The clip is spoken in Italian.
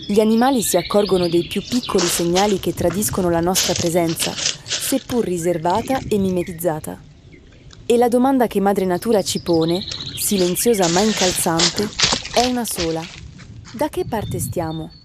Gli animali si accorgono dei più piccoli segnali che tradiscono la nostra presenza, seppur riservata e mimetizzata. E la domanda che Madre Natura ci pone, silenziosa ma incalzante, è una sola. Da che parte stiamo?